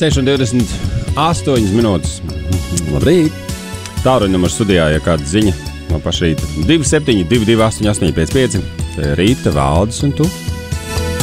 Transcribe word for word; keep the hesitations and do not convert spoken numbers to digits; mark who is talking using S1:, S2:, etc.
S1: seši un divdesmit astoņas minūtes. Labrīt! Tāruņa numurs studijā, ja kāda ziņa no paša rīta. divi septiņi divi divi astoņi astoņi pieci pieci. Rīta, Valdis un tu.